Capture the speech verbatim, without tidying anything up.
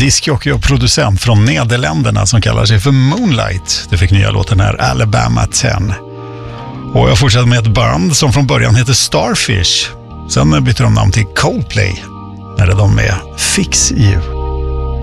diskjockey och producent från Nederländerna som kallar sig för Moonlight. Det fick nya låten här, Alabama tio. Och jag fortsätter med ett band som från början heter Starfish. Sen bytte de namn till Coldplay. När är de med Fix You.